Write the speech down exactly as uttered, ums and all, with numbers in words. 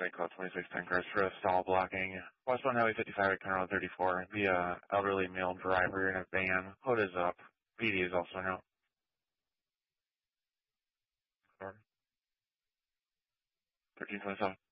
Strike Call twenty-six ten cars for a stall blocking. Westbound Highway fifty-five at Conroe thirty-four. The uh, elderly male driver in a van. Hood is up. P D is also out. thirteen twenty-seven.